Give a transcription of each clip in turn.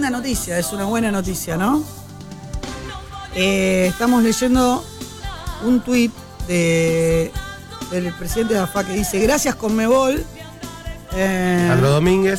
una noticia, es una buena noticia, ¿no? Estamos leyendo un tuit del presidente de AFA que dice: gracias Conmebol. Carlos Domínguez.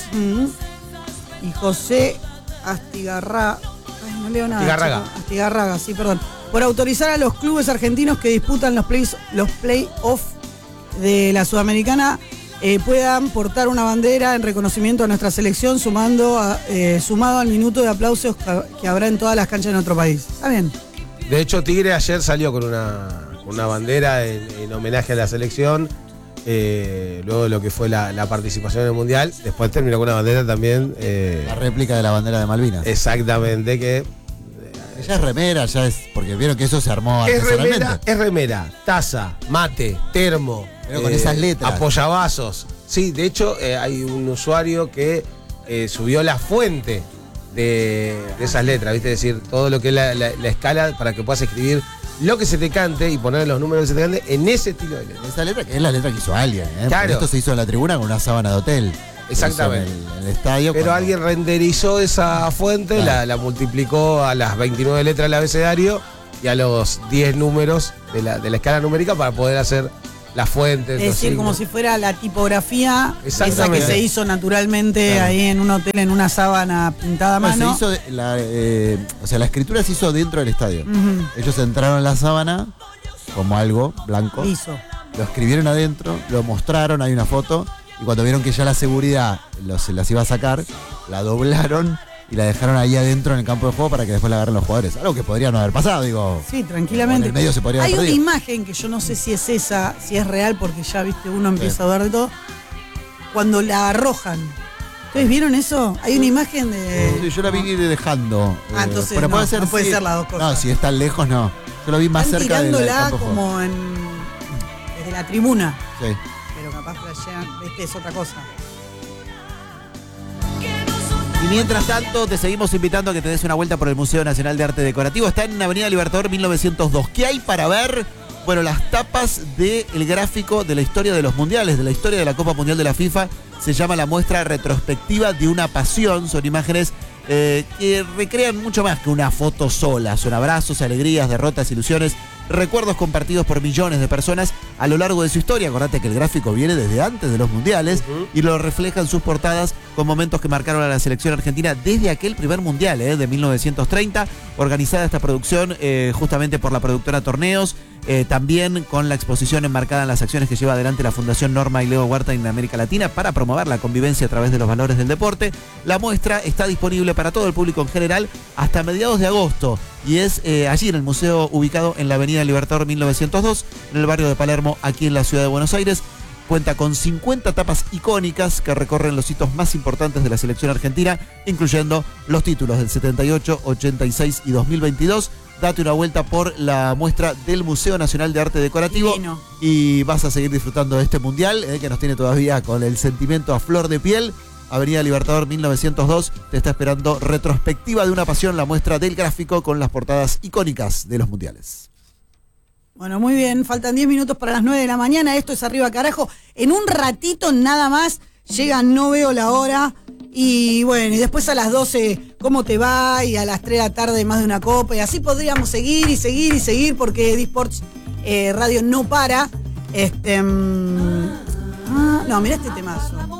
Y José Astigarraga. Ay, no leo nada. Astigarraga. Astigarraga, sí, perdón. Por autorizar a los clubes argentinos que disputan los play-off de la Sudamericana puedan portar una bandera en reconocimiento a nuestra selección, sumado al minuto de aplausos que habrá en todas las canchas de nuestro país. ¿Está bien? De hecho, Tigre ayer salió con una bandera en homenaje a la selección, luego de lo que fue la participación en el Mundial. Después terminó con una bandera también. La réplica de la bandera de Malvinas. Exactamente, que... ya es remera, ya es... Porque vieron que eso se armó artesanalmente. Es remera, taza, mate, termo. Pero con esas letras. Apoyavasos. Sí, de hecho, hay un usuario que subió la fuente de esas letras, ¿viste? Es decir, todo lo que es la escala para que puedas escribir lo que se te cante y poner los números que se te cante en ese estilo de letra. Esa letra que es la letra que hizo alguien, ¿eh? Claro. Esto se hizo en la tribuna con una sábana de hotel. Exactamente. En el estadio. Pero alguien renderizó esa fuente, claro, la multiplicó a las 29 letras del abecedario y a los 10 números de la escala numérica para poder hacer la fuente. Es decir, como si fuera la tipografía esa que se hizo naturalmente, claro, ahí en un hotel, en una sábana pintada a mano. Se hizo la escritura se hizo dentro del estadio. Ellos entraron en la sábana como algo blanco. Liso. Lo escribieron adentro, lo mostraron, hay una foto, y cuando vieron que ya la seguridad se las iba a sacar, la doblaron y la dejaron ahí adentro en el campo de juego para que después la agarren los jugadores. Algo que podría no haber pasado, digo. Sí, tranquilamente. En el medio se podría haber Hay una perdido. imagen que yo no sé si es esa, si es real, porque ya, viste, uno empieza a dudar de todo. Cuando la arrojan. ¿Ustedes vieron eso? Hay una imagen de... Sí, yo la vi dejando. Entonces pero no, puede ser, no puede sí, ser las dos cosas. No, si es tan lejos, no. Yo lo vi más están cerca del tirándola campo de juego. como desde la tribuna. Sí. Pero capaz flashean, es otra cosa. Y mientras tanto, te seguimos invitando a que te des una vuelta por el Museo Nacional de Arte Decorativo. Está en Avenida Libertador 1902. ¿Qué hay para ver? Bueno, las tapas del gráfico de la historia de los mundiales, de la historia de la Copa Mundial de la FIFA. Se llama la muestra retrospectiva de una pasión. Son imágenes que recrean mucho más que una foto sola. Son abrazos, alegrías, derrotas, ilusiones, recuerdos compartidos por millones de personas a lo largo de su historia. Acordate que el gráfico viene desde antes de los mundiales y lo refleja en sus portadas con momentos que marcaron a la selección argentina desde aquel primer mundial de 1930. Organizada esta producción justamente por la productora Torneos, también con la exposición enmarcada en las acciones que lleva adelante la Fundación Norma y Leo Huerta en América Latina para promover la convivencia a través de los valores del deporte. La muestra está disponible para todo el público en general hasta mediados de agosto y es allí en el museo ubicado en la Avenida Libertador 1902, en el barrio de Palermo, aquí en la ciudad de Buenos Aires. Cuenta con 50 tapas icónicas que recorren los hitos más importantes de la selección argentina, incluyendo los títulos del 78, 86 y 2022. Date una vuelta por la muestra del Museo Nacional de Arte Decorativo. Divino. Y vas a seguir disfrutando de este mundial que nos tiene todavía con el sentimiento a flor de piel. Avenida Libertador 1902 te está esperando retrospectiva de una pasión, la muestra del gráfico con las portadas icónicas de los mundiales. Bueno, muy bien, faltan 10 minutos para las 9 de la mañana, esto es Arriba Carajo. En un ratito nada más llega No Veo la Hora y bueno, y después a las 12 ¿Cómo te va? Y a las 3 de la tarde más de una copa y así podríamos seguir y seguir y seguir porque D-Sports Radio no para. No, mirá este temazo.